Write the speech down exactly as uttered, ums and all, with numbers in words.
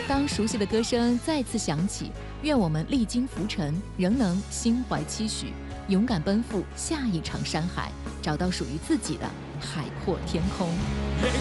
当熟悉的歌声再次响起，愿我们历经浮沉，仍能心怀期许，勇敢奔赴下一场山海，找到属于自己的海阔天空。